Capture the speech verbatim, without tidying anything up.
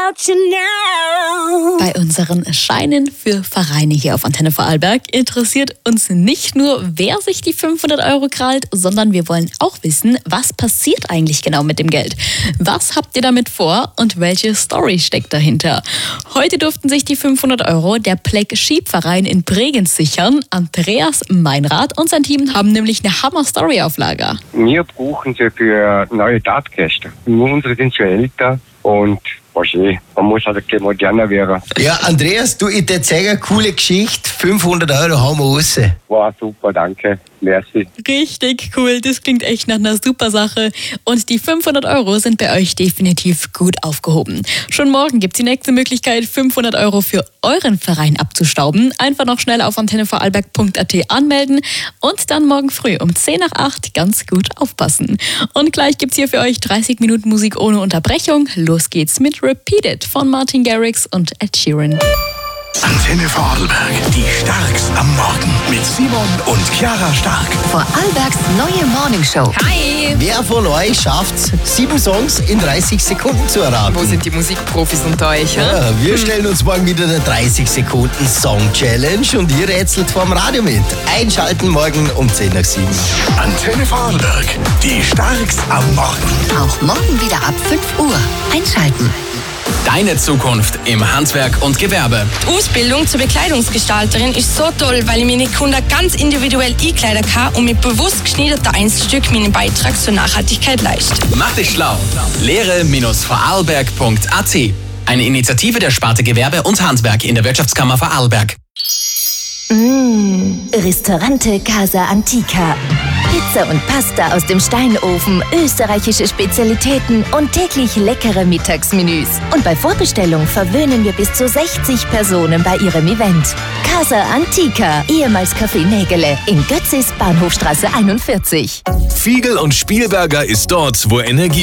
without you now. Bei unseren Scheinen für Vereine hier auf Antenne Vorarlberg interessiert uns nicht nur, wer sich die fünfhundert Euro krallt, sondern wir wollen auch wissen, was passiert eigentlich genau mit dem Geld. Was habt ihr damit vor und welche Story steckt dahinter? Heute durften sich die fünfhundert Euro der Pleck Schiebverein in Bregenz sichern. Andreas Meinrad und sein Team haben nämlich eine Hammer-Story auf Lager. Wir brauchen sie für neue Tatgäste. Unsere sind schon älter und wahrscheinlich, man muss halt ein moderner werden. Ja, Andreas, du, ich erzähle eine coole Geschichte. fünfhundert Euro haben wir raus. Wow, super, danke. Merci. Richtig cool, das klingt echt nach einer super Sache. Und die fünfhundert Euro sind bei euch definitiv gut aufgehoben. Schon morgen gibt es die nächste Möglichkeit, fünfhundert Euro für euren Verein abzustauben. Einfach noch schnell auf antenne vorarlberg punkt a t anmelden und dann morgen früh um zehn nach acht ganz gut aufpassen. Und gleich gibt es hier für euch dreißig Minuten Musik ohne Unterbrechung. Los geht's mit Repeat It von Martin Garrix und Ed Sheeran. Antenne Vorarlberg, die Starks am Morgen mit Simon und Chiara Stark. Vorarlbergs neue Morningshow. Hi! Wer von euch schafft's, sieben Songs in dreißig Sekunden zu erraten? Wo sind die Musikprofis unter euch? Hä? Ja, wir stellen uns morgen wieder der dreißig Sekunden Song Challenge und ihr rätselt vorm Radio mit. Einschalten morgen um zehn nach sieben. Antenne Vorarlberg, die Starks am Morgen. Auch morgen wieder ab fünf Uhr. Einschalten. Deine Zukunft im Handwerk und Gewerbe. Die Ausbildung zur Bekleidungsgestalterin ist so toll, weil ich meine Kunden ganz individuell einkleiden kann und mit bewusst geschneiderten Einzelstück meinen Beitrag zur Nachhaltigkeit leiste. Mach dich schlau. lehre Vorarlberg punkt a t. Eine Initiative der Sparte Gewerbe und Handwerk in der Wirtschaftskammer Vorarlberg. Mmh, Ristorante Casa Antica. Pizza und Pasta aus dem Steinofen, österreichische Spezialitäten und täglich leckere Mittagsmenüs. Und bei Vorbestellung verwöhnen wir bis zu sechzig Personen bei ihrem Event. Casa Antica, ehemals Café Nägele, in Götzis, Bahnhofstraße einundvierzig. Fiegel und Spielberger ist dort, wo Energie